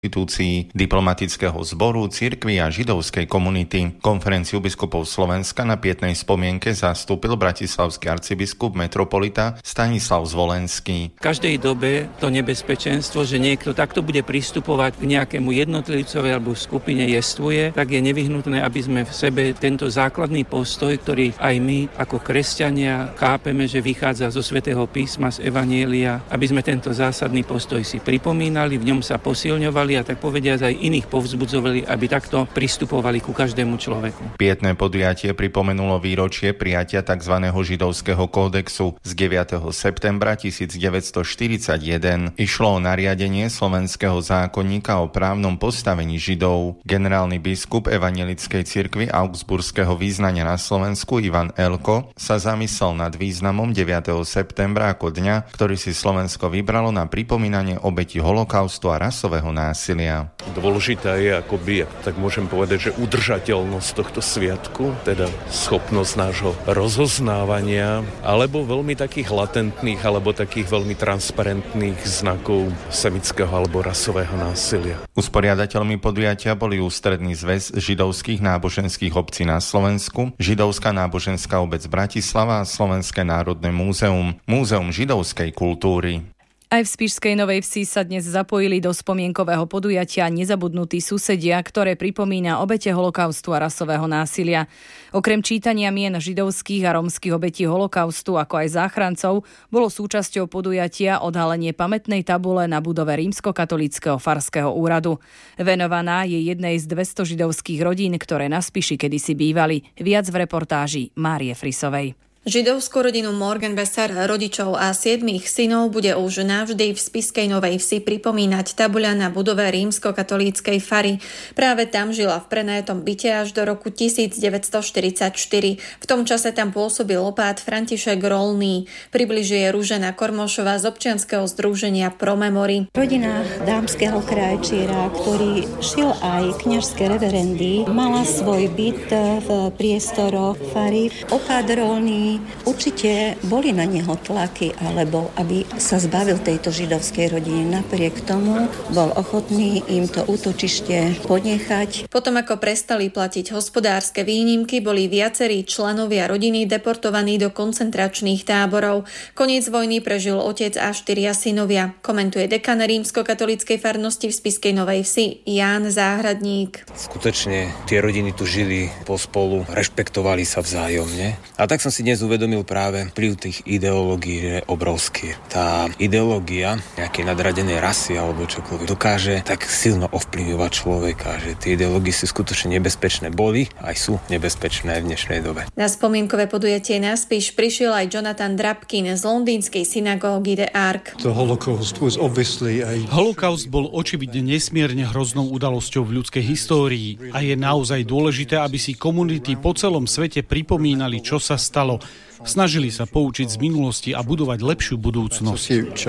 inštitúcií, diplomatického zboru, cirkvi a židovskej komunity. Konferenciu biskupov Slovenska na pietnej spomienke zastúpil bratislavský arcibiskup metropolita Stanislav Zvolenský. V každej dobe to nebezpečenstvo, že niekto takto bude pristupovať k nejakému jednotlivcovi alebo skupine jestvuje, tak je nevyhnutné, aby sme v sebe tento základný postoj, ktorý aj my ako kresťania chápeme, že vychádza zo Svätého písma, z Evanjelia, aby sme tento zásadný postoj si pripomínali, v ňom sa posilňovali a tak povediať aj iných povzbudzovali, aby takto pristupovali ku každému človeku. Pietné podujatie pripomenulo výročie prijatia tzv. Židovského kódexu z 9. septembra 1941. Išlo o nariadenie slovenského zákonníka o právnom postavení Židov. Generálny biskup Evanjelickej cirkvi Augsburského vyznania na Slovensku Ivan Elko sa zamyslel nad významom 9. septembra ako dňa, ktorý si Slovensko vybralo na pripomínanie obetí holokaustu a rasového násilia. Dôležitá je akoby, tak môžem povedať, že udržateľnosť tohto sviatku, teda schopnosť nášho rozoznávania, alebo veľmi takých latentných, alebo takých veľmi transparentných znakov semického alebo rasového násilia. Usporiadateľmi podujatia boli Ústredný zväz židovských náboženských obcí na Slovensku, Židovská náboženská obec Bratislava a Slovenské národné múzeum, Múzeum židovskej kultúry. Aj v Spišskej Novej Vsi sa dnes zapojili do spomienkového podujatia Nezabudnutí susedia, ktoré pripomína obete holokaustu a rasového násilia. Okrem čítania mien židovských a rómskych obetí holokaustu, ako aj záchrancov, bolo súčasťou podujatia odhalenie pamätnej tabule na budove Rímskokatolíckeho farského úradu. Venovaná je jednej z 200 židovských rodín, ktoré na Spiši kedysi bývali. Viac v reportáži Márie Frisovej. Židovskú rodinu Morgenwasser, rodičov a 7 synov bude už navždy v Spišskej Novej Vsi pripomínať tabuľa na budove Rímskokatolíckej fary. Práve tam žila v prenajatom byte až do roku 1944. V tom čase tam pôsobil opát František Rolný. Približuje Ružena Kormošová z občianskeho združenia Promemory. Rodina dámskeho krajčíra, ktorý šil aj kňažské reverendy, mala svoj byt v priestoroch fary. Opát Rolný určite boli na neho tlaky, alebo aby sa zbavil tejto židovskej rodiny. Napriek tomu bol ochotný im to útočište ponechať. Potom, ako prestali platiť hospodárske výnimky, boli viacerí členovia rodiny deportovaní do koncentračných táborov. Koniec vojny prežil otec a 4 synovia. Komentuje dekan rímskokatolíckej farnosti v Spišskej Novej Vsi Ján Záhradník. Skutočne tie rodiny tu žili pospolu, rešpektovali sa vzájomne. A tak som si dnes uvedomil práve vplyv tých ideológií, že je obrovský. Tá ideológia nejakej nadradenej rasy alebo čokoľvek dokáže tak silno ovplyvňovať človeka, že tie ideológie sú skutočne nebezpečné. Boli aj sú nebezpečné v dnešnej dobe. Na spomienkové podujatie na Spiš prišiel aj Jonathan Drabkin z londýnskej synagógy The Ark. Holokaust bol očividne nesmierne hroznou udalosťou v ľudskej histórii a je naozaj dôležité, aby si komunity po celom svete pripomínali, čo sa stalo. Snažili sa poučiť z minulosti a budovať lepšiu budúcnosť.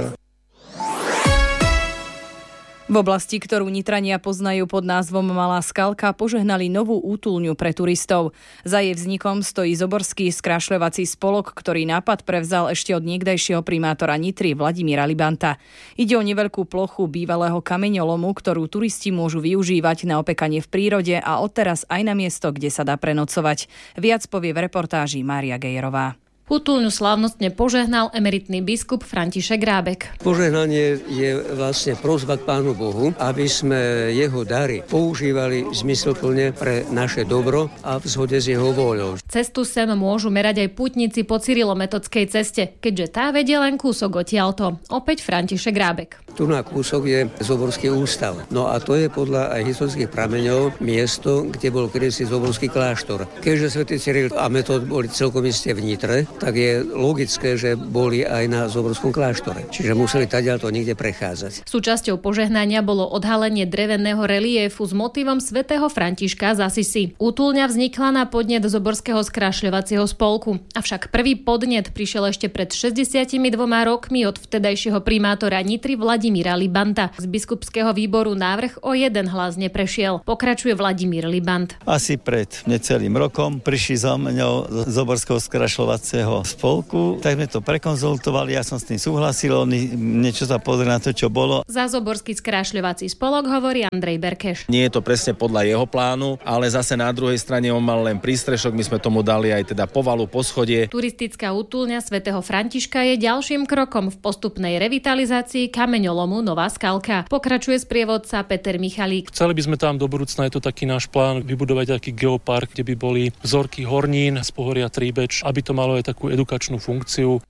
V oblasti, ktorú Nitrania poznajú pod názvom Malá Skalka, požehnali novú útulňu pre turistov. Za jej vznikom stojí Zoborský skrášľovací spolok, ktorý nápad prevzal ešte od niekdajšieho primátora Nitry Vladimíra Libanta. Ide o neveľkú plochu bývalého kameňolomu, ktorú turisti môžu využívať na opekanie v prírode a odteraz aj na miesto, kde sa dá prenocovať. Viac povie v reportáži Mária Gejerová. Útulňu slávnostne požehnal emeritný biskup František Rábek. Požehnanie je vlastne prosba k Pánu Bohu, aby sme jeho dary používali zmysluplne pre naše dobro a v zhode s jeho vôľou. Cestu sem môžu merať aj pútnici po cyrilometodskej ceste, keďže tá vedie len kúsok odtiaľto. Opäť František Rábek. Tu na kúsok je Zoborský ústav. No a to je podľa aj historických prameňov miesto, kde bol kedysi Zoborský kláštor. Keďže svätý Cyril a Metod boli celkom iste v Nitre, tak je logické, že boli aj na Zoborskom kláštore. Čiže museli tadiaľto niekde prechádzať. Súčasťou požehnania bolo odhalenie dreveného reliefu s motívom svätého Františka z Asisi. Útulňa vznikla na podnet Zoborského skrášľovacieho spolku. Avšak prvý podnet prišiel ešte pred 62 rokmi od vtedajšieho primátora Nitry Vladimíra Vladimíra Libanta. Z biskupského výboru návrh o 1 hlas neprešiel. Pokračuje Vladimír Libant. Asi pred necelým rokom prišli za mňou z Oborského skrašľovacieho spolku, tak sme to prekonzultovali, ja som s tým súhlasil, oni niečo sa pozreli na to, čo bolo. Za Zoborský skrášľovací spolok hovorí Andrej Berkeš. Nie je to presne podľa jeho plánu, ale zase na druhej strane on mal len prístrešok, my sme tomu dali aj teda povalu, poschodie. Turistická útulňa svätého Františka je ďalším krokom v postupnej revitalizácii kameňolomu Nová Skalka. Pokračuje sprievodca Peter Michalík. Chceli by sme tam do budúcna, je to taký náš plán, vybudovať taký geopark, kde by boli vzorky hornín z pohoria Tríbeč, aby to malo aj takú edukačnú funkciu.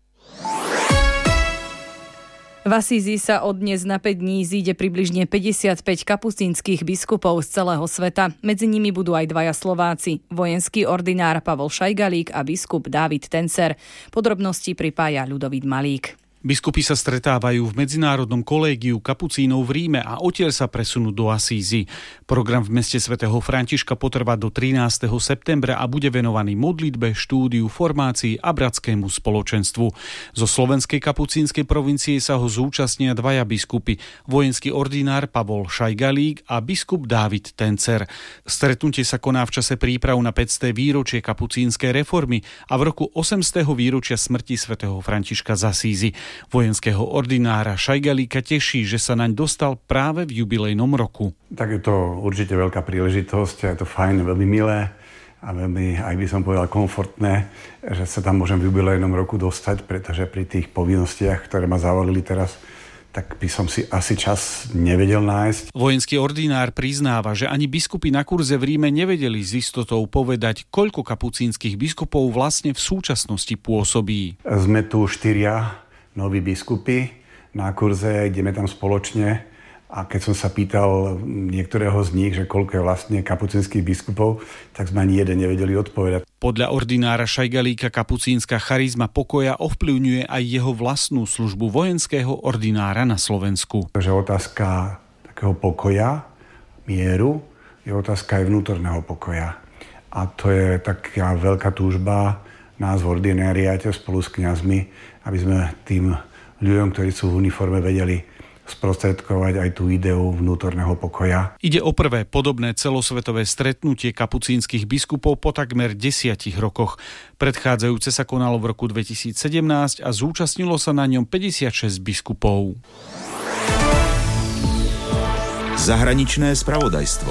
V Asízi sa od dnes na 5 dní zíde približne 55 kapucínskych biskupov z celého sveta. Medzi nimi budú aj 2 Slováci, vojenský ordinár Pavol Šajgalík a biskup Dávid Tencer. Podrobnosti pripája Ľudovít Malík. Biskupy sa stretávajú v Medzinárodnom kolégiu kapucínov v Ríme a odtiaľ sa presunú do Asízy. Program v meste svätého Františka potrvá do 13. septembra a bude venovaný modlitbe, štúdiu, formácii a bratskému spoločenstvu. Zo slovenskej kapucínskej provincie sa ho zúčastnia 2 biskupy, vojenský ordinár Pavol Šajgalík a biskup Dávid Tencer. Stretnutie sa koná v čase príprav na 500. výročie kapucínskej reformy a v roku 800. výročia smrti svätého Františka z Asízy. Vojenského ordinára Šajgalíka teší, že sa naň dostal práve v jubilejnom roku. Tak je to určite veľká príležitosť a je to fajn, veľmi milé a veľmi, aj by som povedal, komfortné, že sa tam môžem v jubilejnom roku dostať, pretože pri tých povinnostiach, ktoré ma zavolili teraz, tak by som si asi čas nevedel nájsť. Vojenský ordinár priznáva, že ani biskupy na kurze v Ríme nevedeli s istotou povedať, koľko kapucínskych biskupov vlastne v súčasnosti pôsobí. Sme tu 4 noví biskupy na kurze, ideme tam spoločne a keď som sa pýtal niektorého z nich, že koľko je vlastne kapucínskych biskupov, tak sme ani jeden nevedeli odpovedať. Podľa ordinára Šajgalíka kapucínska charizma pokoja ovplyvňuje aj jeho vlastnú službu vojenského ordinára na Slovensku. Takže otázka takého pokoja, mieru, je otázka aj vnútorného pokoja. A to je taká veľká túžba nás v ordináriáte spolu s kňazmi, aby sme tým ľuďom, ktorí sú v uniforme, vedeli sprostredkovať aj tú ideu vnútorného pokoja. Ide o prvé podobné celosvetové stretnutie kapucínskych biskupov po takmer 10 rokoch. Predchádzajúce sa konalo v roku 2017 a zúčastnilo sa na ňom 56 biskupov. Zahraničné spravodajstvo.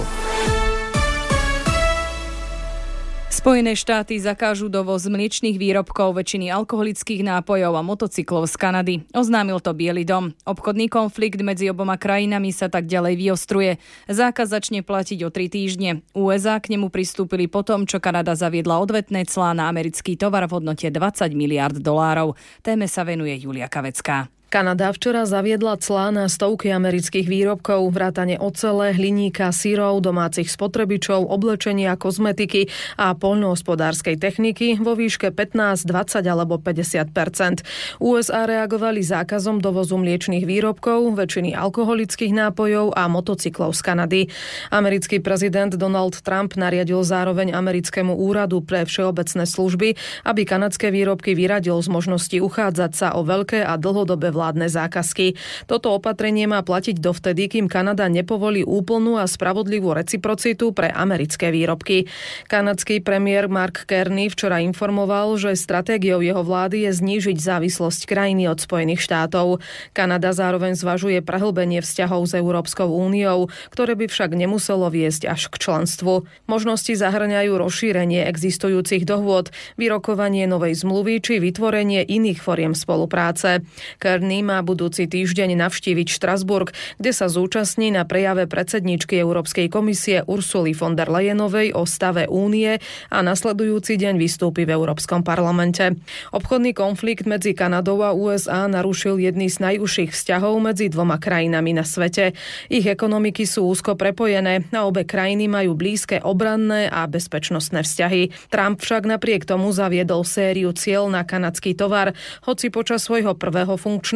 Spojené štáty zakážu dovoz mliečnych výrobkov, väčšiny alkoholických nápojov a motocyklov z Kanady. Oznámil to Biely dom. Obchodný konflikt medzi oboma krajinami sa tak ďalej vyostruje. Zákaz začne platiť o 3 týždne. USA k nemu pristúpili potom, čo Kanada zaviedla odvetné clá na americký tovar v hodnote $20 miliárd. Téme sa venuje Julia Kavecká. Kanada včera zaviedla clá na stovky amerických výrobkov, vrátane ocele, hliníka, syrov, domácich spotrebičov, oblečenia, kozmetiky a poľnohospodárskej techniky vo výške 15, 20 alebo 50%. USA reagovali zákazom dovozu mliečnych výrobkov, väčšiny alkoholických nápojov a motocyklov z Kanady. Americký prezident Donald Trump nariadil zároveň americkému úradu pre všeobecné služby, aby kanadské výrobky vyradil z možnosti uchádzať sa o veľké a dlhodobé vládne zákazky. Toto opatrenie má platiť dovtedy, kým Kanada nepovolí úplnú a spravodlivú reciprocitu pre americké výrobky. Kanadský premiér Mark Carney včera informoval, že stratégiou jeho vlády je znížiť závislosť krajiny od Spojených štátov. Kanada zároveň zvažuje prehlbenie vzťahov s Európskou úniou, ktoré by však nemuselo viesť až k členstvu. Možnosti zahŕňajú rozšírenie existujúcich dohôd, vyrokovanie novej zmluvy či vytvorenie iných foriem spolupráce. Carney má budúci týždeň navštíviť Štrasburg, kde sa zúčastní na prejave predsedníčky Európskej komisie Ursuly von der Leyenovej o stave únie a nasledujúci deň vystúpi v Európskom parlamente. Obchodný konflikt medzi Kanadou a USA narušil jedný z najúžších vzťahov medzi dvoma krajinami na svete. Ich ekonomiky sú úzko prepojené a obe krajiny majú blízke obranné a bezpečnostné vzťahy. Trump však napriek tomu zaviedol sériu ciel na kanadský tovar, hoci počas svojho prvého funkčného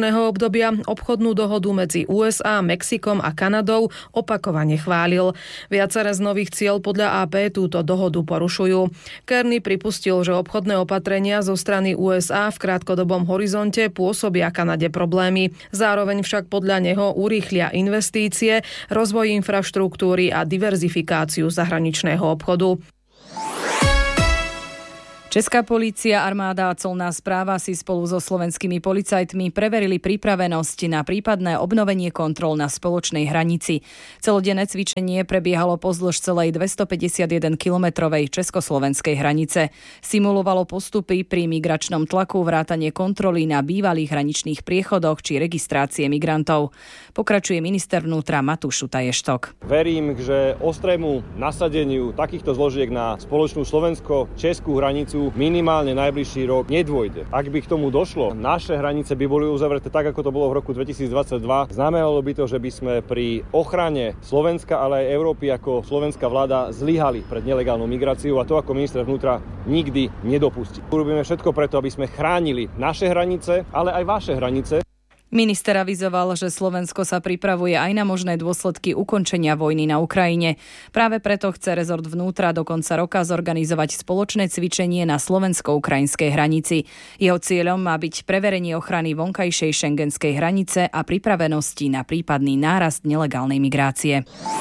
volebného obdobia obchodnú dohodu medzi USA, Mexikom a Kanadou opakovane chválil. Viaceré z nových cieľ podľa AP túto dohodu porušujú. Kearney pripustil, že obchodné opatrenia zo strany USA v krátkodobom horizonte pôsobia Kanade problémy. Zároveň však podľa neho urýchlia investície, rozvoj infraštruktúry a diverzifikáciu zahraničného obchodu. Česká polícia, armáda a colná správa si spolu so slovenskými policajtmi preverili pripravenosť na prípadné obnovenie kontrol na spoločnej hranici. Celodenné cvičenie prebiehalo pozdĺž celej 251-kilometrovej československej hranice. Simulovalo postupy pri migračnom tlaku, vrátane kontroly na bývalých hraničných priechodoch či registrácie migrantov. Pokračuje minister vnútra Matúš Šutaj-Eštok. Verím, že ostrému nasadeniu takýchto zložiek na spoločnú slovensko-českú hranicu minimálne najbližší rok nedôjde. Ak by k tomu došlo, naše hranice by boli uzavreté tak, ako to bolo v roku 2022. Znamenalo by to, že by sme pri ochrane Slovenska, ale aj Európy ako slovenská vláda zlyhali pred nelegálnou migráciou a to ako minister vnútra nikdy nedopustí. Urobíme všetko preto, aby sme chránili naše hranice, ale aj vaše hranice. Minister avizoval, že Slovensko sa pripravuje aj na možné dôsledky ukončenia vojny na Ukrajine. Práve preto chce rezort vnútra do konca roka zorganizovať spoločné cvičenie na slovensko-ukrajinskej hranici. Jeho cieľom má byť preverenie ochrany vonkajšej šengenskej hranice a pripravenosti na prípadný nárast nelegálnej migrácie.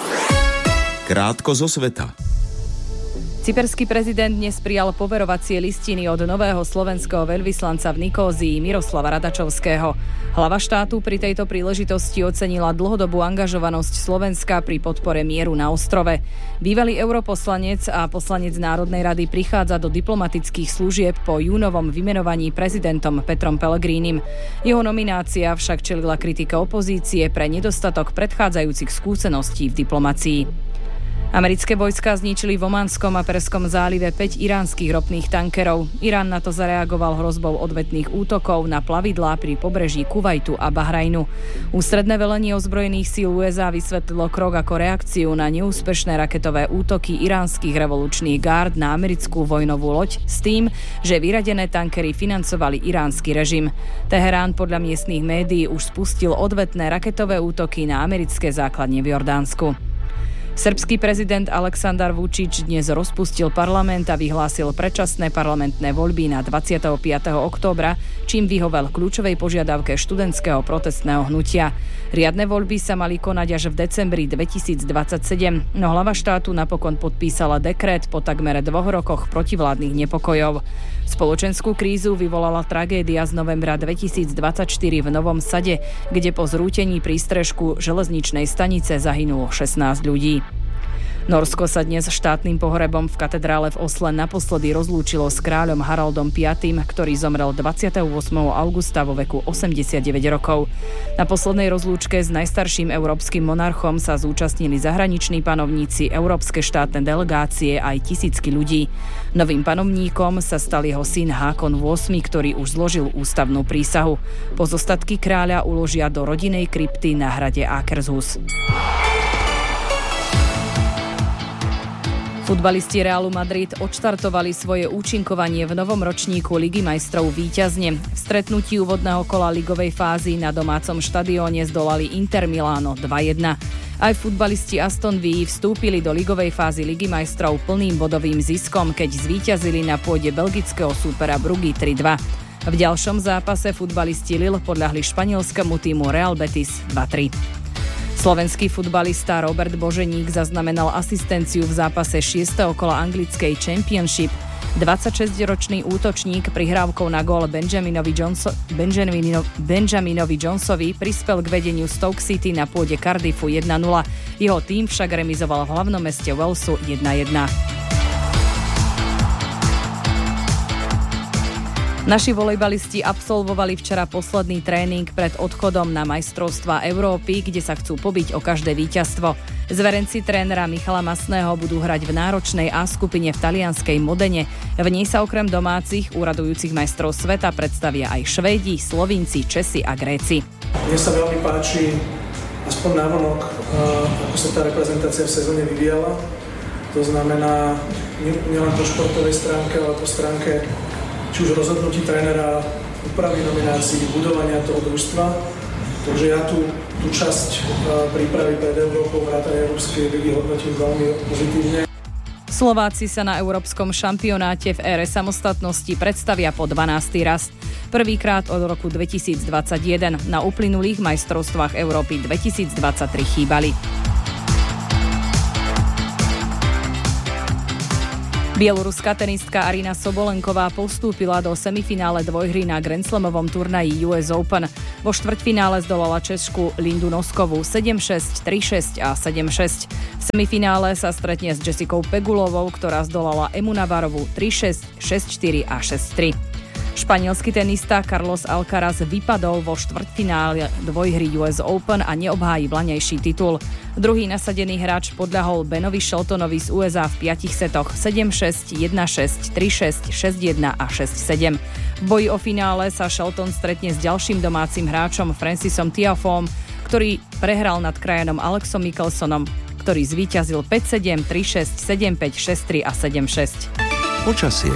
Krátko zo sveta. Cyperský prezident dnes prijal poverovacie listiny od nového slovenského veľvyslanca v Nikózii Miroslava Radačovského. Hlava štátu pri tejto príležitosti ocenila dlhodobú angažovanosť Slovenska pri podpore mieru na ostrove. Bývalý europoslanec a poslanec Národnej rady prichádza do diplomatických služieb po júnovom vymenovaní prezidentom Petrom Pellegrinim. Jeho nominácia však čelila kritike opozície pre nedostatok predchádzajúcich skúseností v diplomácii. Americké vojská zničili v Omanskom a Perskom zálive 5 iránskych ropných tankerov. Irán na to zareagoval hrozbou odvetných útokov na plavidlá pri pobreží Kuvajtu a Bahrajnu. Ústredné velenie ozbrojených síl USA vysvetlilo krok ako reakciu na neúspešné raketové útoky iránskych revolučných gárd na americkú vojnovú loď s tým, že vyradené tankery financovali iránsky režim. Teherán podľa miestnych médií už spustil odvetné raketové útoky na americké základne v Jordánsku. Srbský prezident Aleksandar Vučić dnes rozpustil parlament a vyhlásil predčasné parlamentné voľby na 25. októbra, čím vyhovel kľúčovej požiadavke študentského protestného hnutia. Riadne voľby sa mali konať až v decembri 2027, no hlava štátu napokon podpísala dekret po takmer 2 rokoch protivládnych nepokojov. Spoločenskú krízu vyvolala tragédia z novembra 2024 v Novom Sade, kde po zrútení prístrežku železničnej stanice zahynulo 16 ľudí. Norsko sa dnes štátnym pohrebom v katedrále v Osle naposledy rozlúčilo s kráľom Haraldom V, ktorý zomrel 28. augusta vo veku 89 rokov. Na poslednej rozlúčke s najstarším európskym monarchom sa zúčastnili zahraniční panovníci, európske štátne delegácie aj tisícky ľudí. Novým panovníkom sa stal jeho syn Hákon VIII, ktorý už zložil ústavnú prísahu. Pozostatky kráľa uložia do rodinnej krypty na hrade Akershus. Futbalisti Realu Madrid odštartovali svoje účinkovanie v novom ročníku Ligy majstrov víťazne. V stretnutí úvodného kola ligovej fázy na domácom štadióne zdolali Inter Milano 2-1. Aj futbalisti Aston Villa vstúpili do ligovej fázy Ligy majstrov plným bodovým ziskom, keď zvíťazili na pôde belgického súpera Bruggy 3-2. V ďalšom zápase futbalisti Lille podľahli španielskému týmu Real Betis 2-3. Slovenský futbalista Robert Boženík zaznamenal asistenciu v zápase 6. kola anglickej Championship. 26-ročný útočník prihrávkou na gól Benjaminovi Jonesovi prispel k vedeniu Stoke City na pôde Cardiffu 1-0. Jeho tým však remizoval v hlavnom meste Walesu 1-1. Naši volejbalisti absolvovali včera posledný tréning pred odchodom na majstrovstvá Európy, kde sa chcú pobiť o každé víťazstvo. Zverenci trénera Michala Masného budú hrať v náročnej A skupine v talianskej Modene. V nej sa okrem domácich úradujúcich majstrov sveta predstavia aj Švédi, Slovinci, Česi a Gréci. Mne sa veľmi páči, aspoň návonok, ako sa tá reprezentácia v sezóne vyvíjala. To znamená nielen po športovej stránke, ale po stránke či už rozhodnutí trénera, úpravy nominácií, budovania toho družstva. Takže ja tú časť prípravy pred Európou, vrátane Európskej ligy hodnotím veľmi pozitívne. Slováci sa na Európskom šampionáte v ére samostatnosti predstavia po 12. raz. Prvýkrát od roku 2021. Na uplynulých majstrovstvách Európy 2023 chýbali. Bieloruská tenistka Arina Sobolenková postúpila do semifinále dvojhry na Grand Slamovom turnaji US Open. Vo štvrťfinále zdolala Češku Lindu Noskovú 7-6, 3-6 a 7-6. V semifinále sa stretne s Jessicou Pegulovou, ktorá zdolala Emu Navarovú 3-6, 6-4 a 6-3. Španielský tenista Carlos Alcaraz vypadol vo štvrťfinále dvojhry US Open a neobhájí vlaňajší titul. Druhý nasadený hráč podľahol Benovi Sheltonovi z USA v 5 setoch 7-6, 1-6, 3-6, 6-1 a 6-7. V boji o finále sa Shelton stretne s ďalším domácim hráčom Francisom Tiafom, ktorý prehral nad krajanom Alexom Mickelsonom, ktorý zvíťazil 5-7, 3-6, 7-5, 6-3 a 7-6. Počasie.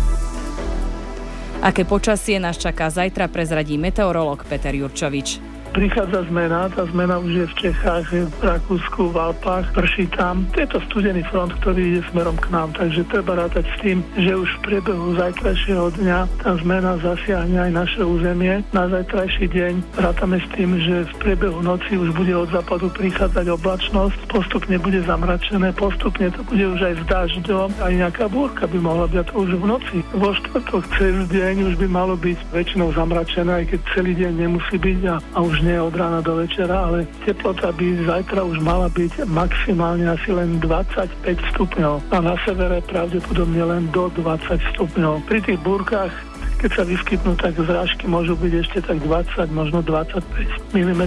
Aké počasie nás čaká zajtra, prezradí meteorológ Peter Jurčovič. Prichádza zmena, tá zmena už je v Čechách, v Rakúsku, v Alpách, prší tam. Je to studený front, ktorý ide smerom k nám, takže treba rátať s tým, že už v priebehu zajtrajšieho dňa tá zmena zasiahne aj naše územie. Na zajtrajší deň rátame s tým, že v priebehu noci už bude od západu prichádzať oblačnosť, postupne bude zamračené, postupne to bude už aj s dažďom, aj nejaká búrka by mohla byť to už v noci. Vo štvrtok celý deň už by malo byť väčšinou zamračené, aj keď celý deň nemusí byť a už nie od rána do večera, ale teplota by zajtra už mala byť maximálne asi len 25 stupňov a na severe pravdepodobne len do 20 stupňov. Pri tých búrkach, keď sa vyskytnú, tak zrážky môžu byť ešte tak 20, možno 25 mm.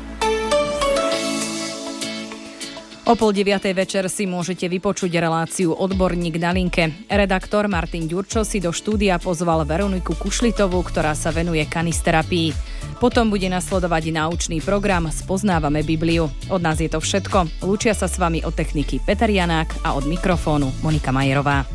O 8:30 večer si môžete vypočuť reláciu Odborník na linke. Redaktor Martin Ďurčo si do štúdia pozval Veroniku Kušlitovú, ktorá sa venuje kanisterapii. Potom bude nasledovať naučný program Spoznávame Bibliu. Od nás je to všetko. Lúčia sa s vami od techniky Peter Janák a od mikrofónu Monika Majerová.